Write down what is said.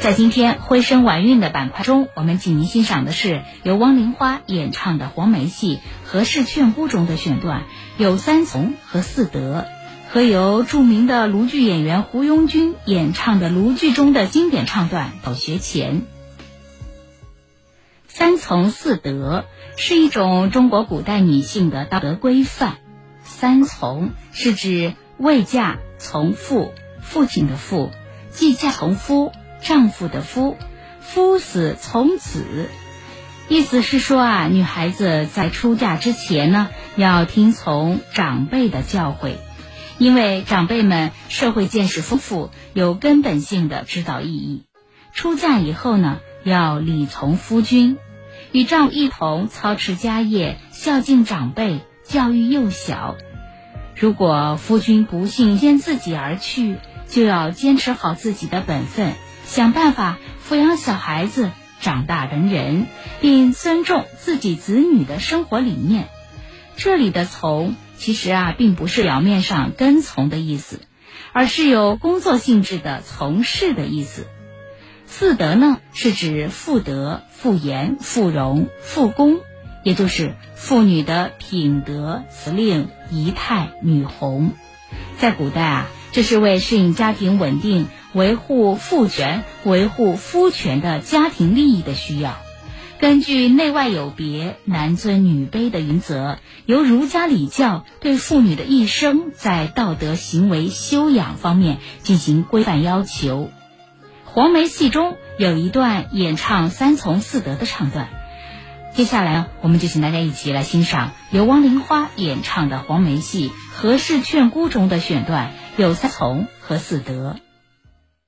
在今天徽声晚韵的板块中，我们请您欣赏的是由汪玲花演唱的黄梅戏《何氏劝孤》中的选段，有三从和四德，和由著名的卢剧演员胡庸军演唱的卢剧中的经典唱段《走学前》。三从四德是一种中国古代女性的道德规范。三从是指未嫁从父，父亲的父；既嫁从夫，丈夫的夫；夫死从子。意思是说女孩子在出嫁之前呢，要听从长辈的教诲，因为长辈们社会见识丰富，有根本性的指导意义。出嫁以后呢，要礼从夫君，与丈夫一同操持家业，孝敬长辈，教育幼小。如果夫君不幸先自己而去，就要坚持好自己的本分，想办法抚养小孩子长大成人，并尊重自己子女的生活理念。这里的从其实并不是表面上跟从的意思，而是有工作性质的从事的意思。四德呢，是指妇德、妇言、妇容、妇功，也就是妇女的品德、辞令、仪态、女红。在古代这是为适应家庭稳定、维护父权、维护夫权的家庭利益的需要。根据内外有别、男尊女卑的原则，由儒家礼教对妇女的一生在道德行为修养方面进行规范要求。黄梅戏中有一段演唱三从四德的唱段，接下来我们就请大家一起来欣赏由汪玲花演唱的黄梅戏《何氏劝孤》中的选段，有三从和四德。